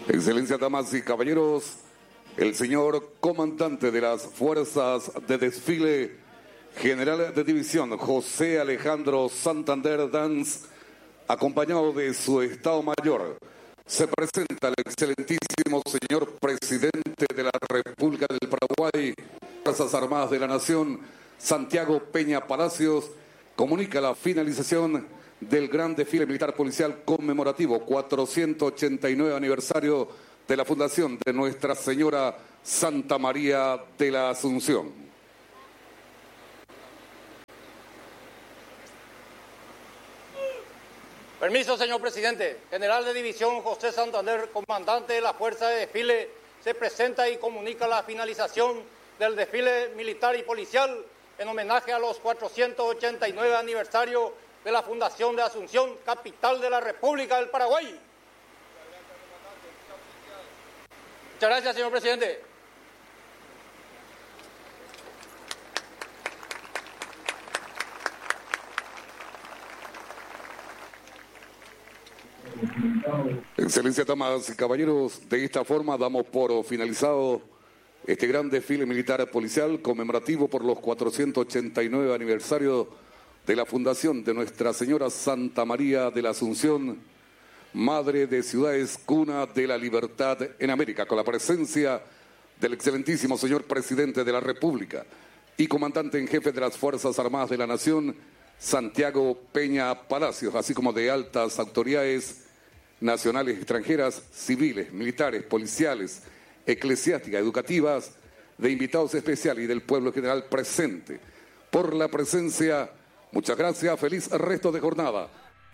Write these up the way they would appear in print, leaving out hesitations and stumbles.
Excelencia, damas y caballeros, el señor comandante de las Fuerzas de Desfile, General de División José Alejandro Santander Danz, acompañado de su Estado Mayor, se presenta el excelentísimo señor Presidente de la República del Paraguay, Fuerzas Armadas de la Nación, Santiago Peña Palacios, comunica la finalización del gran desfile militar policial conmemorativo 489 aniversario de la fundación de Nuestra Señora Santa María de la Asunción. Permiso, señor presidente. General de División José Santander, comandante de la Fuerza de Desfile, se presenta y comunica la finalización del desfile militar y policial en homenaje a los 489 aniversarios de la Fundación de Asunción, capital de la República del Paraguay. Muchas gracias, señor presidente. Excelencia, damas y caballeros, de esta forma damos por finalizado este gran desfile militar policial conmemorativo por los 489 aniversarios de la fundación de Nuestra Señora Santa María de la Asunción, Madre de Ciudades, Cuna de la Libertad en América, con la presencia del excelentísimo señor Presidente de la República y Comandante en Jefe de las Fuerzas Armadas de la Nación, Santiago Peña Palacios, así como de altas autoridades nacionales y extranjeras, civiles, militares, policiales, eclesiásticas, educativas, de invitados especiales y del pueblo general presente. Por la presencia, muchas gracias, feliz resto de jornada.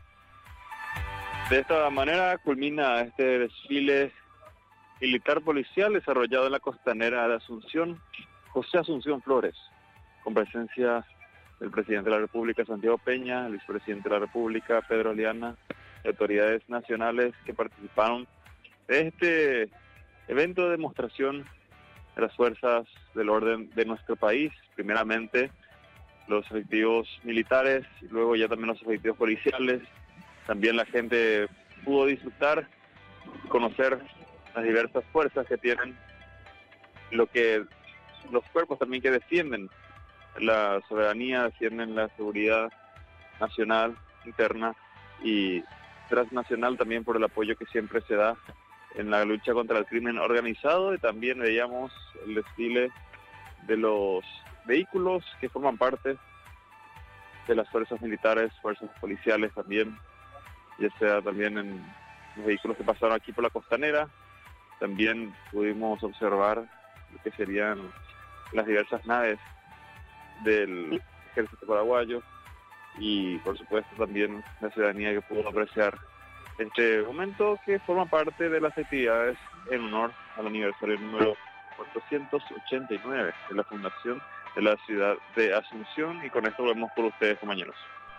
De esta manera culmina este desfile militar policial desarrollado en la costanera de Asunción, José Asunción Flores, con presencia del presidente de la República, Santiago Peña, el vicepresidente de la República, Pedro Liana, y autoridades nacionales que participaron de este evento de demostración de las fuerzas del orden de nuestro país, primeramente los efectivos militares y luego ya también los efectivos policiales. También la gente pudo disfrutar, conocer las diversas fuerzas que tienen, lo que los cuerpos también que defienden la soberanía, defienden la seguridad nacional, interna y transnacional, también por el apoyo que siempre se da en la lucha contra el crimen organizado. Y también veíamos el desfile de los vehículos que forman parte de las fuerzas militares, fuerzas policiales también, ya sea también en los vehículos que pasaron aquí por la costanera. También pudimos observar lo que serían las diversas naves del ejército paraguayo y por supuesto también la ciudadanía que pudo apreciar este momento que forma parte de las actividades en honor al aniversario número 489 de la fundación de la ciudad de Asunción. Y con esto volvemos por ustedes, compañeros.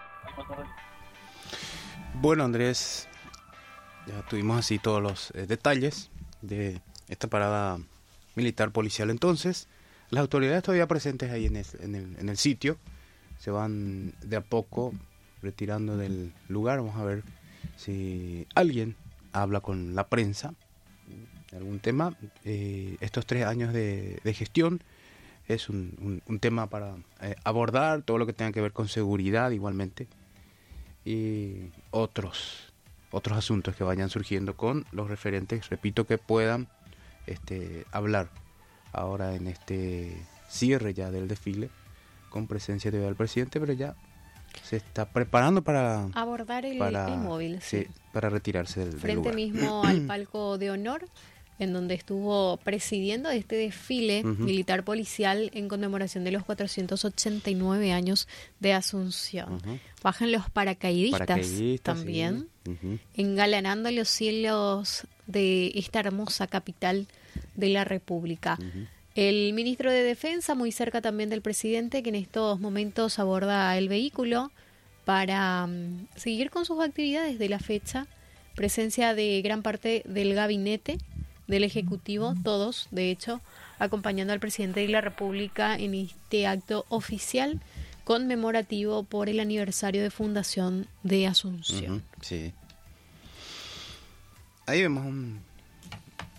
Bueno, Andrés, ya tuvimos así todos los detalles de esta parada militar policial. Entonces, las autoridades todavía presentes ahí en el sitio se van de a poco retirando del lugar. Vamos a ver si alguien habla con la prensa de algún tema. Estos 3 años de gestión es un tema para abordar todo lo que tenga que ver con seguridad igualmente y otros asuntos que vayan surgiendo con los referentes, repito, que puedan hablar ahora en este cierre ya del desfile con presencia del presidente, pero ya se está preparando para abordar el móvil, sí, para retirarse del frente lugar. Mismo al palco de honor, en donde estuvo presidiendo este desfile militar policial en conmemoración de los 489 años de Asunción. Bajan los paracaidistas también, sí. Engalanando los cielos de esta hermosa capital de la República. El ministro de Defensa, muy cerca también del presidente, que en estos momentos aborda el vehículo para seguir con sus actividades de la fecha. Presencia de gran parte del gabinete, del Ejecutivo, todos, de hecho, acompañando al presidente de la República en este acto oficial conmemorativo por el aniversario de fundación de Asunción. Sí. Ahí vemos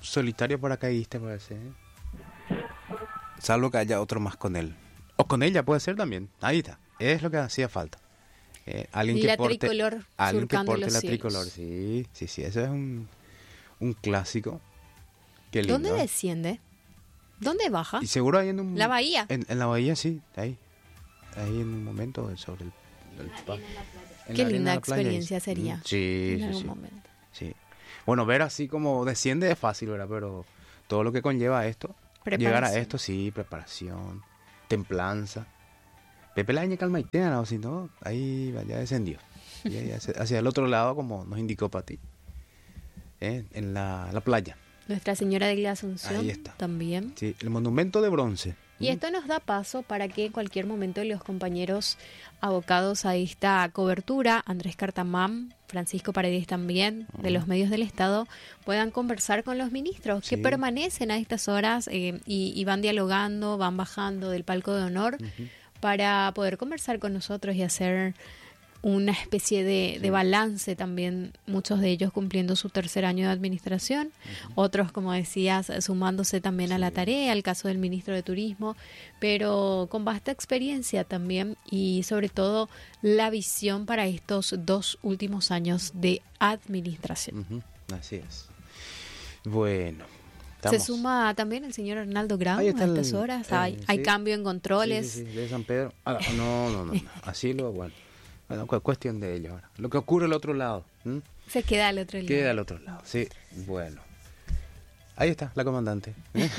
solitario paracaidista parece, ¿eh? Salvo que haya otro más con él. O con ella puede ser también. Ahí está. Es lo que hacía falta. Alguien que la porte, tricolor alguien que surcando porte los la cielos. tricolor. Sí, sí, sí. Eso es un clásico. Qué lindo. ¿Dónde desciende? ¿Dónde baja? Y seguro ahí en un... La bahía. En la bahía, sí. Ahí en un momento sobre el en Qué la arena linda de la playa, experiencia ahí. sería. Sí, en sí, algún sí. momento. Sí. Bueno, ver así como desciende es fácil, ¿verdad? Pero todo lo que conlleva esto, llegar a esto, sí, preparación, templanza. Pepe la calma y o si no, ahí ya descendió. Ya hacia el otro lado, como nos indicó Pati, en la playa. Nuestra Señora de la Asunción Ahí está. también. Sí, el monumento de bronce. Y esto nos da paso para que en cualquier momento los compañeros abocados a esta cobertura, Andrés Cartamán, Francisco Paredes también, de los medios del Estado, puedan conversar con los ministros que permanecen a estas horas y van dialogando, van bajando del palco de honor para poder conversar con nosotros y hacer una especie de balance también, muchos de ellos cumpliendo su tercer año de administración, otros, como decías, sumándose también a la tarea, el caso del ministro de Turismo, pero con vasta experiencia también y sobre todo la visión para estos 2 últimos años de administración. Así es. Bueno. Se suma también el señor Arnaldo Grau a estas horas, hay cambio en controles. Sí, de San Pedro. No. Así bueno, cuestión de ellos ahora. Lo que ocurre al otro lado. Se queda al otro lado. Queda al otro lado, sí. Bueno. Ahí está, la comandante.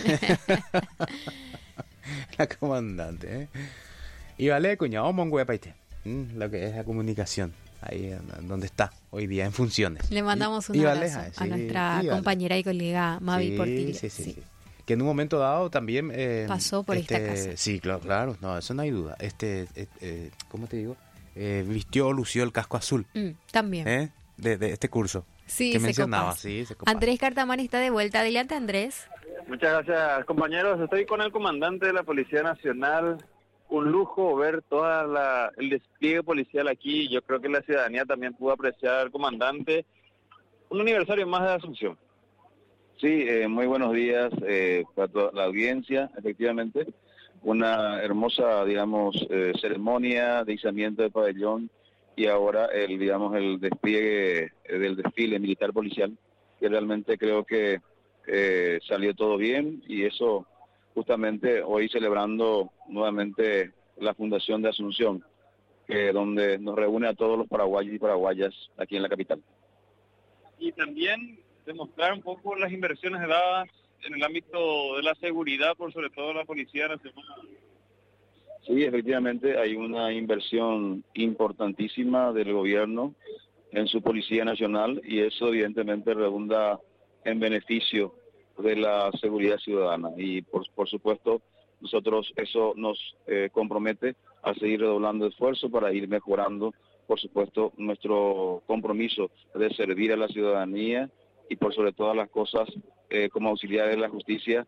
La comandante, Y vale, cuñado, mongue paite. Lo que es la comunicación. Ahí donde está hoy día en funciones. Le mandamos un abrazo a nuestra compañera y colega Mavi Portillo. Sí. Que en un momento dado también pasó por esta casa. Sí, claro, no, eso no hay duda. ¿Cómo te digo? Lució el casco azul. También. De este curso. Sí, que se mencionaba, copas. sí, se copas. Andrés Cartamán está de vuelta. Adelante, Andrés. Muchas gracias, compañeros. Estoy con el comandante de la Policía Nacional. Un lujo ver toda el despliegue policial aquí. Yo creo que la ciudadanía también pudo apreciar al comandante. Un aniversario más de Asunción. Sí, muy buenos días para toda la audiencia, efectivamente. Una hermosa, ceremonia de izamiento del pabellón y ahora el despliegue del desfile militar policial, que realmente creo que salió todo bien y eso justamente hoy celebrando nuevamente la Fundación de Asunción, donde nos reúne a todos los paraguayos y paraguayas aquí en la capital. Y también demostrar un poco las inversiones dadas en el ámbito de la seguridad, por sobre todo la Policía Nacional. Sí, efectivamente hay una inversión importantísima del gobierno en su Policía Nacional y eso evidentemente redunda en beneficio de la seguridad ciudadana y por supuesto nosotros eso nos compromete a seguir redoblando esfuerzos para ir mejorando por supuesto nuestro compromiso de servir a la ciudadanía y por sobre todas las cosas como auxiliares de la justicia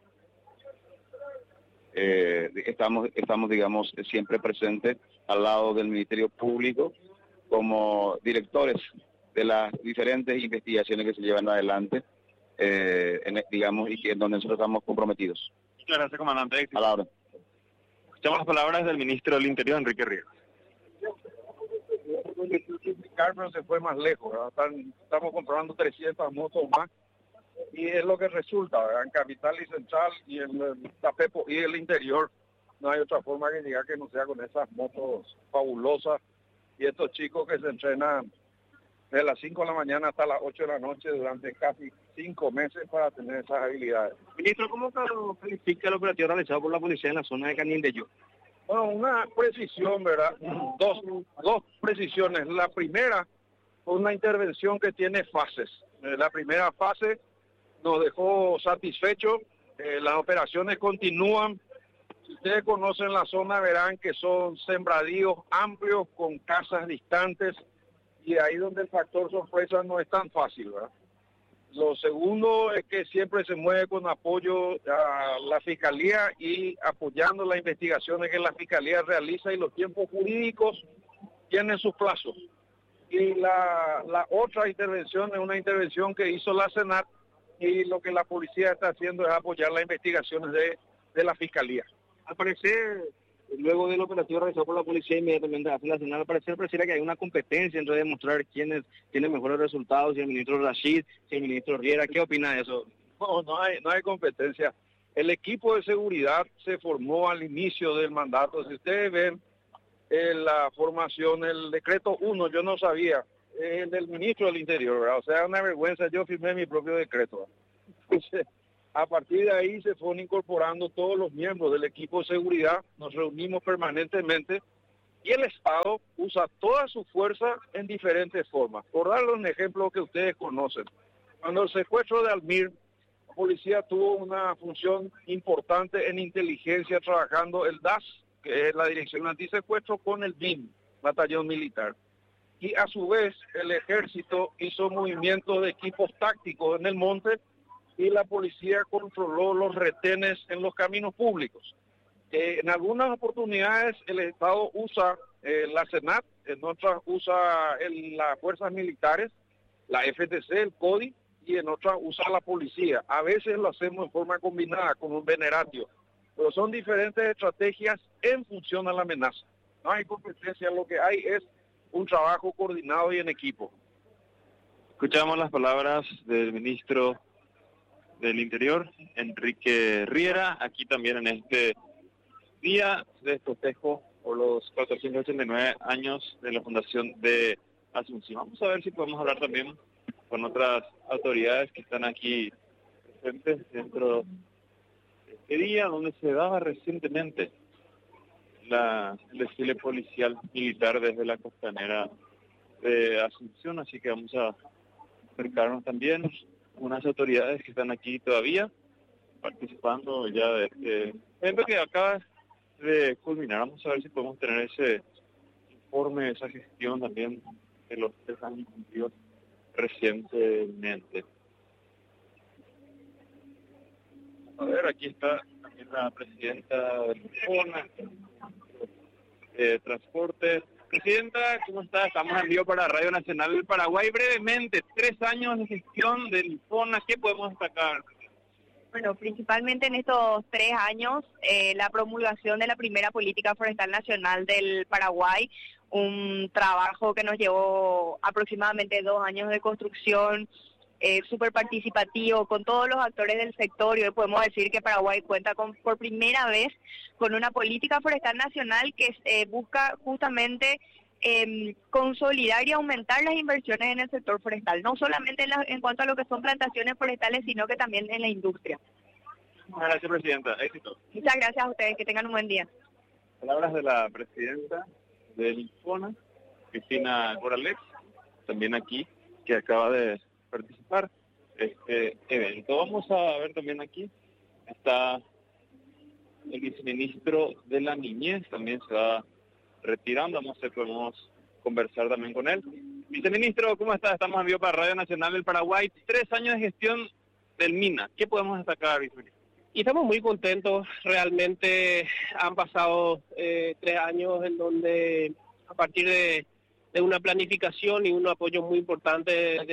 estamos siempre presentes al lado del Ministerio Público como directores de las diferentes investigaciones que se llevan adelante y que en donde nosotros estamos comprometidos. Muchas gracias, comandante. A la hora. Escuchamos las palabras del ministro del Interior, Enrique Ríos. Pero se fue más lejos, estamos comprando 300 motos más y es lo que resulta, ¿verdad? En Capital y Central y en Tapepo y el interior no hay otra forma que llegar que no sea con esas motos fabulosas y estos chicos que se entrenan de las 5 de la mañana hasta las 8 de la noche durante casi 5 meses para tener esas habilidades. Ministro, ¿cómo califica el operativo realizado por la policía en la zona de Canindeyú? Bueno, una precisión, ¿verdad? Dos precisiones. La primera, una intervención que tiene fases. La primera fase nos dejó satisfechos. Las operaciones continúan. Si ustedes conocen la zona, verán que son sembradíos amplios con casas distantes y ahí donde el factor sorpresa no es tan fácil, ¿verdad? Lo segundo es que siempre se mueve con apoyo a la Fiscalía y apoyando las investigaciones que la Fiscalía realiza y los tiempos jurídicos tienen sus plazos. Y la otra intervención es una intervención que hizo la Senat y lo que la policía está haciendo es apoyar las investigaciones de la Fiscalía. Al parecer, luego del operativo realizado por la policía inmediatamente hace la señal, pareciera que hay una competencia entre demostrar quiénes tienen mejores resultados, si el ministro Rashid, si el ministro Riera. ¿Qué opina de eso? No hay competencia. El equipo de seguridad se formó al inicio del mandato. Si ustedes ven la formación, el decreto 1, yo no sabía, el del ministro del Interior, ¿verdad? O sea, una vergüenza, yo firmé mi propio decreto. Entonces, a partir de ahí se fueron incorporando todos los miembros del equipo de seguridad, nos reunimos permanentemente y el Estado usa toda su fuerza en diferentes formas. Por darle un ejemplo que ustedes conocen, cuando el secuestro de Almir, la policía tuvo una función importante en inteligencia trabajando el DAS, que es la Dirección Antisecuestro, con el BIM, Batallón Militar. Y a su vez el ejército hizo movimientos de equipos tácticos en el monte y la policía controló los retenes en los caminos públicos. En algunas oportunidades el Estado usa la SENAT, en otras usa las fuerzas militares, la FTC, el CODI, y en otras usa la policía. A veces lo hacemos en forma combinada con un veneratio, pero son diferentes estrategias en función a la amenaza. No hay competencia, lo que hay es un trabajo coordinado y en equipo. Escuchamos las palabras del ministro del Interior, Enrique Riera, aquí también en este día de festejo por los 489 años de la fundación de Asunción. Vamos a ver si podemos hablar también con otras autoridades que están aquí presentes dentro de este día donde se daba recientemente el desfile policial militar desde la costanera de Asunción, así que vamos a acercarnos también unas autoridades que están aquí todavía participando ya de este evento que acaba de culminar. Vamos a ver si podemos tener ese informe, esa gestión también de los 3 años cumplidos recientemente. A ver, aquí está también la presidenta del FONA, Transporte. Presidenta, ¿cómo está? Estamos en vivo para Radio Nacional del Paraguay. Brevemente, 3 años de gestión del FONA, ¿qué podemos destacar? Bueno, principalmente en estos 3 años, la promulgación de la primera política forestal nacional del Paraguay, un trabajo que nos llevó aproximadamente 2 años de construcción, súper participativo con todos los actores del sector, y hoy podemos decir que Paraguay cuenta por primera vez con una política forestal nacional que busca justamente consolidar y aumentar las inversiones en el sector forestal, no solamente en cuanto a lo que son plantaciones forestales, sino que también en la industria. Muchas gracias, presidenta. Éxito. Muchas gracias a ustedes, que tengan un buen día. Palabras de la presidenta del FONA, Cristina Coralex, también aquí, que acaba de participar este evento. Vamos a ver también aquí, está el viceministro de la Niñez, también se va retirando, vamos a ver si podemos conversar también con él. Viceministro, ¿cómo está? Estamos en vivo para Radio Nacional del Paraguay. 3 años de gestión del MINA. ¿Qué podemos destacar, viceministro? Y estamos muy contentos, realmente han pasado 3 años en donde a partir de una planificación y un apoyo muy importante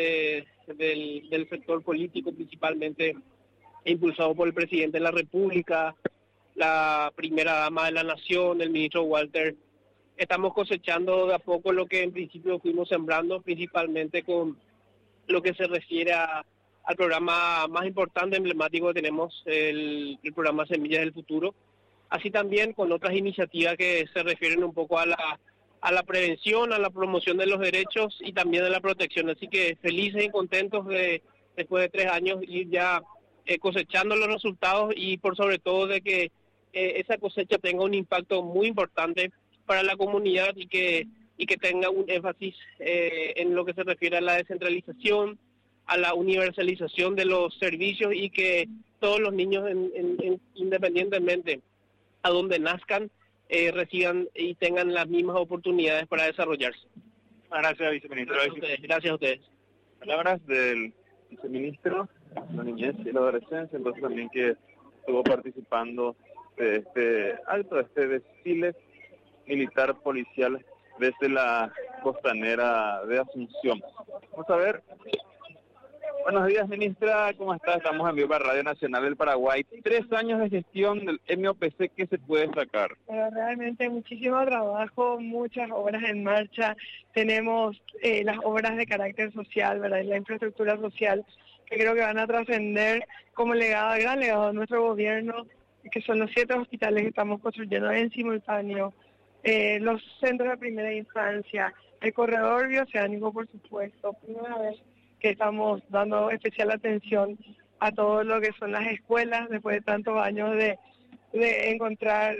del sector político, principalmente impulsado por el presidente de la República, la primera dama de la Nación, el ministro Walter, estamos cosechando de a poco lo que en principio fuimos sembrando, principalmente con lo que se refiere al programa más importante, emblemático que tenemos, el programa Semillas del Futuro, así también con otras iniciativas que se refieren un poco a la prevención, a la promoción de los derechos y también de la protección. Así que felices y contentos de después de 3 años ir ya cosechando los resultados y por sobre todo de que esa cosecha tenga un impacto muy importante para la comunidad y que tenga un énfasis en lo que se refiere a la descentralización, a la universalización de los servicios y que todos los niños, independientemente a donde nazcan, reciban y tengan las mismas oportunidades para desarrollarse. Gracias, viceministro. Gracias a ustedes. Palabras del viceministro de la Niñez y la Adolescencia, entonces también que estuvo participando de este acto, de este desfile militar policial desde la costanera de Asunción. Vamos a ver Buenos días, ministra. ¿Cómo está? Estamos en vivo para Radio Nacional del Paraguay. 3 años de gestión del MOPC, ¿qué se puede sacar? Realmente muchísimo trabajo, muchas obras en marcha. Tenemos las obras de carácter social, ¿verdad? La infraestructura social, que creo que van a trascender como legado, gran legado de nuestro gobierno, que son los 7 hospitales que estamos construyendo en simultáneo, los centros de primera infancia, el corredor bioceánico, por supuesto. Primera vez que estamos dando especial atención a todo lo que son las escuelas, después de tantos años de encontrar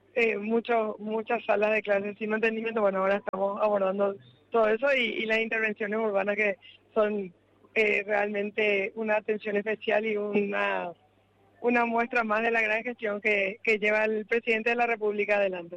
muchas salas de clases sin mantenimiento. Bueno, ahora estamos abordando todo eso y las intervenciones urbanas, que son realmente una atención especial y una muestra más de la gran gestión que lleva el presidente de la República adelante.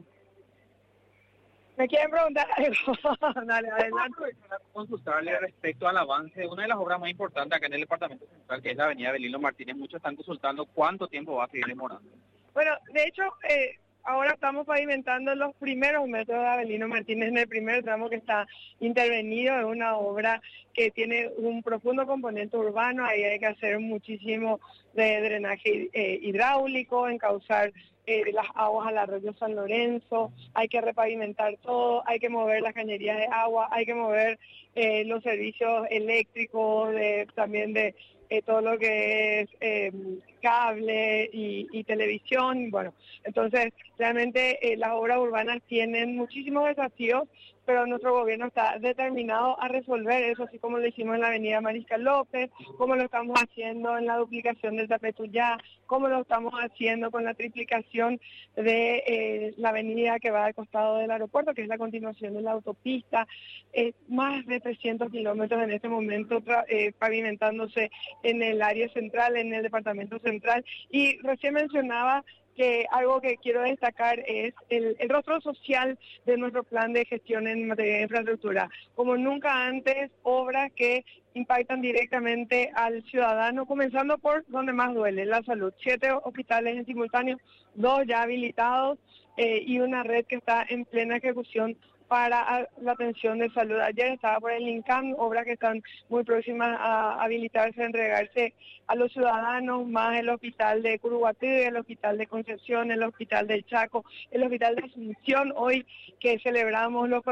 ¿Me quieren preguntar algo? Dale, adelante. Consultarle respecto al avance de una de las obras más importantes acá en el departamento central, que es la avenida Avelino Martínez. Muchos están consultando cuánto tiempo va a seguir demorando. Bueno, de hecho, ahora estamos pavimentando los primeros metros de Avelino Martínez en el primer tramo que está intervenido. Es una obra que tiene un profundo componente urbano. Ahí hay que hacer muchísimo de drenaje hidráulico, encauzar las aguas al arroyo San Lorenzo, hay que repavimentar todo, hay que mover las cañerías de agua, hay que mover los servicios eléctricos, también de todo lo que es cable y televisión. Bueno, entonces realmente las obras urbanas tienen muchísimos desafíos, pero nuestro gobierno está determinado a resolver eso, así como lo hicimos en la avenida Mariscal López, como lo estamos haciendo en la duplicación del Tapetuyá, como lo estamos haciendo con la triplicación de la avenida que va al costado del aeropuerto, que es la continuación de la autopista. Más de 300 kilómetros en este momento pavimentándose en el área central, en el departamento central. Y recién mencionaba que algo que quiero destacar es el rostro social de nuestro plan de gestión en materia de infraestructura. Como nunca antes, obras que impactan directamente al ciudadano, comenzando por donde más duele, la salud. 7 hospitales en simultáneo, 2 ya habilitados y una red que está en plena ejecución para la atención de salud. Ayer estaba por el INCAM, obras que están muy próximas a habilitarse, a entregarse a los ciudadanos, más el hospital de Curuguatí, el hospital de Concepción, el hospital del Chaco, el hospital de Asunción, hoy que celebramos los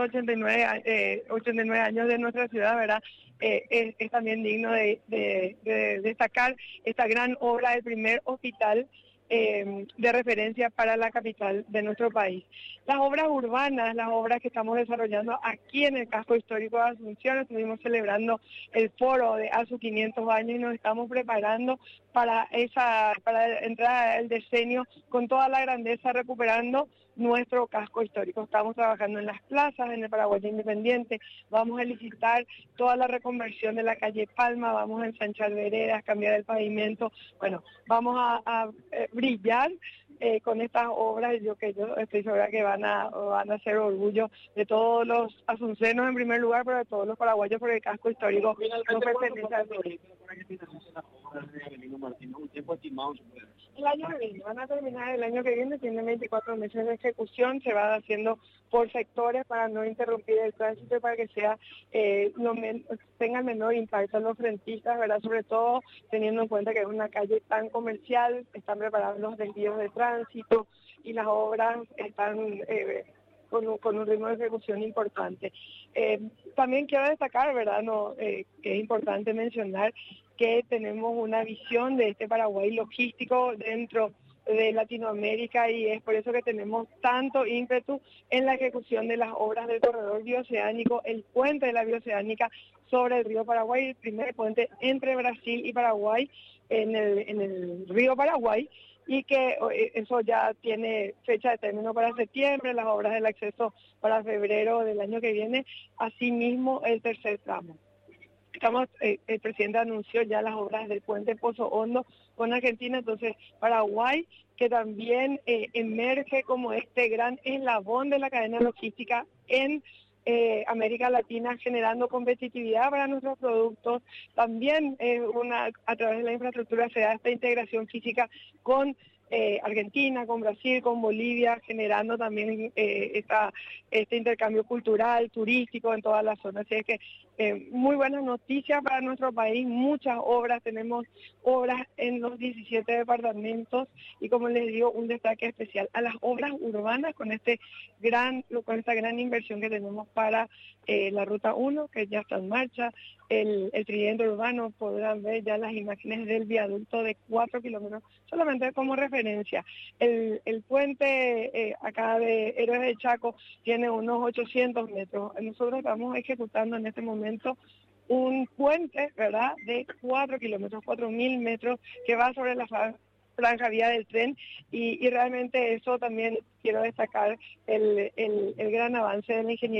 489 años de nuestra ciudad, ¿verdad? Es también digno de destacar esta gran obra del primer hospital de referencia para la capital de nuestro país. Las obras urbanas, las obras que estamos desarrollando aquí en el casco histórico de Asunción, estuvimos celebrando el foro de ASU 500 años y nos estamos preparando para entrar al decenio con toda la grandeza, recuperando nuestro casco histórico. Estamos trabajando en las plazas, en el Paraguay Independiente, vamos a licitar toda la reconversión de la calle Palma, vamos a ensanchar veredas, cambiar el pavimento. Bueno, vamos a brillar con estas obras. Yo estoy segura que van a hacer orgullo de todos los asuncenos en primer lugar, pero de todos los paraguayos, porque el casco histórico no pertenece al proyecto. El año que viene, van a terminar el año que viene, tienen 24 meses de ejecución, se va haciendo por sectores para no interrumpir el tránsito y para que sea tenga el menor impacto a los frentistas, ¿verdad? Sobre todo teniendo en cuenta que es una calle tan comercial, están preparados los desvíos de tránsito y las obras están con un ritmo de ejecución importante. También quiero destacar, ¿verdad? Que es importante mencionar que tenemos una visión de este Paraguay logístico dentro de Latinoamérica y es por eso que tenemos tanto ímpetu en la ejecución de las obras del corredor bioceánico, el puente de la bioceánica sobre el río Paraguay, el primer puente entre Brasil y Paraguay en el río Paraguay, y que eso ya tiene fecha de término para septiembre, las obras del acceso para febrero del año que viene, asimismo el tercer tramo. El presidente anunció ya las obras del puente Pozo Hondo con Argentina, entonces Paraguay, que también emerge como este gran eslabón de la cadena logística en América Latina, generando competitividad para nuestros productos. También a través de la infraestructura se da esta integración física con Argentina, con Brasil, con Bolivia, generando también este intercambio cultural, turístico en toda la zona. Así es que muy buenas noticias para nuestro país, muchas obras, tenemos obras en los 17 departamentos y como les digo, un destaque especial a las obras urbanas con esta gran inversión que tenemos para la Ruta 1, que ya está en marcha, el tridente urbano, podrán ver ya las imágenes del viaducto de 4 kilómetros, solamente como referencia. El puente acá de Héroes de Chaco tiene unos 800 metros. Nosotros estamos ejecutando en este momento un puente, ¿verdad?, de 4 kilómetros, 4.000 metros, que va sobre la franja vía del tren y realmente eso también quiero destacar el gran avance de la ingeniería